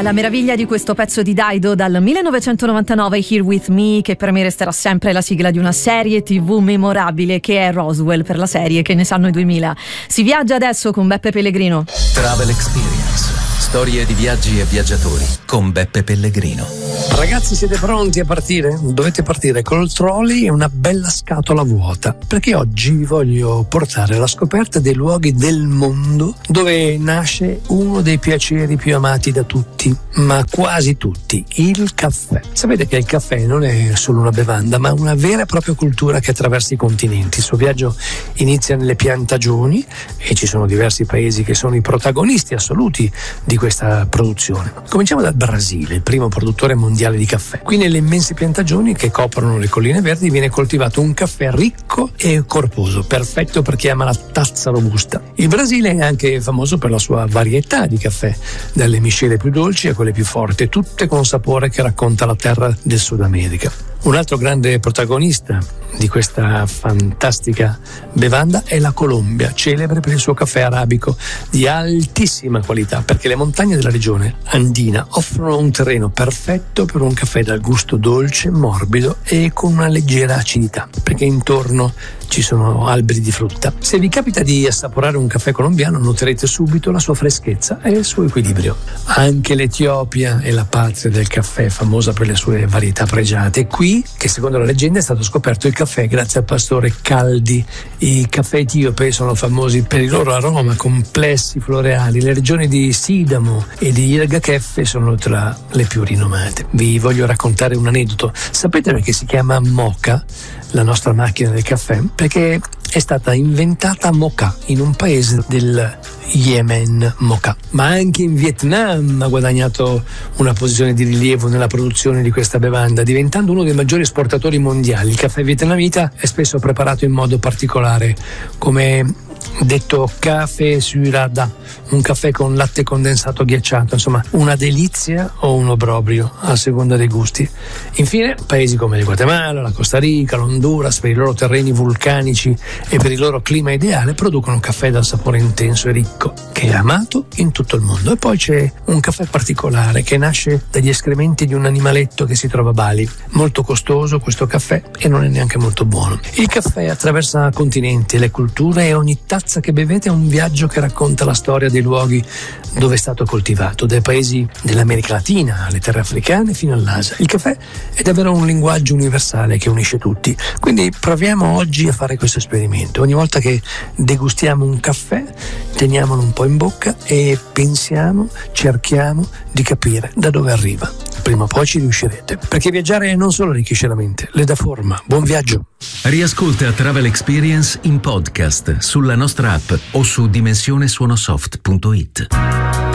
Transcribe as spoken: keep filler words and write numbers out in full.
la meraviglia di questo pezzo di Dido dal millenovecentonovantanove, Here With Me, che per me resterà sempre la sigla di una serie tivù memorabile che è Roswell, per la serie che ne sanno i duemila. Si viaggia adesso con Beppe Pellegrino. Travel Experience, storie di viaggi e viaggiatori con Beppe Pellegrino. Ragazzi, siete pronti a partire? Dovete partire col trolley e una bella scatola vuota, perché oggi vi voglio portare alla scoperta dei luoghi del mondo dove nasce uno dei piaceri più amati da tutti, ma quasi tutti, il caffè. Sapete che il caffè non è solo una bevanda, ma una vera e propria cultura che attraversa i continenti. Il suo viaggio inizia nelle piantagioni e ci sono diversi paesi che sono i protagonisti assoluti di questa produzione. Cominciamo dal Brasile, il primo produttore mondiale di caffè. Qui nelle immense piantagioni che coprono le colline verdi viene coltivato un caffè ricco e corposo, perfetto per chi ama la tazza robusta. Il Brasile è anche famoso per la sua varietà di caffè, dalle miscele più dolci a quelle più forti, tutte con un sapore che racconta la terra del Sud America. Un altro grande protagonista di questa fantastica bevanda è la Colombia, celebre per il suo caffè arabico di altissima qualità, perché le montagne della regione andina offrono un terreno perfetto per un caffè dal gusto dolce, morbido e con una leggera acidità, perché intorno ci sono alberi di frutta. Se vi capita di assaporare un caffè colombiano, noterete subito la sua freschezza e il suo equilibrio. Anche l'Etiopia è la patria del caffè, famosa per le sue varietà pregiate. È qui che, secondo la leggenda, è stato scoperto il caffè grazie al pastore Caldi. I caffè etiopi sono famosi per il loro aroma complessi, floreali. Le regioni di Sidamo e di Irgakeffe sono tra le più rinomate. Vi voglio raccontare un aneddoto. Sapete perché si chiama Moka, la nostra macchina del caffè? Perché è stata inventata a Mocha, in un paese del Yemen, Mocha. Ma anche in Vietnam ha guadagnato una posizione di rilievo nella produzione di questa bevanda, diventando uno dei maggiori esportatori mondiali. Il caffè vietnamita è spesso preparato in modo particolare, come detto caffè surada, un caffè con latte condensato ghiacciato, insomma una delizia o un obbrobrio a seconda dei gusti. Infine paesi come il Guatemala, la Costa Rica, l'Honduras, per i loro terreni vulcanici e per il loro clima ideale, producono un caffè dal sapore intenso e ricco che è amato in tutto il mondo. E poi c'è un caffè particolare che nasce dagli escrementi di un animaletto che si trova a Bali, molto costoso questo caffè e non è neanche molto buono. Il caffè attraversa continenti e le culture e ogni tazza che bevete è un viaggio che racconta la storia dei luoghi dove è stato coltivato, dai paesi dell'America Latina alle terre africane fino all'Asia. Il caffè è davvero un linguaggio universale che unisce tutti, quindi proviamo oggi a fare questo esperimento. Ogni volta che degustiamo un caffè teniamolo un po' in bocca e pensiamo, cerchiamo di capire da dove arriva. Prima o poi ci riuscirete, perché viaggiare non solo arricchisce la mente, le dà forma. Buon viaggio! Riascolta Travel Experience in podcast sulla nostra app o su dimensionesuonosoft punto it.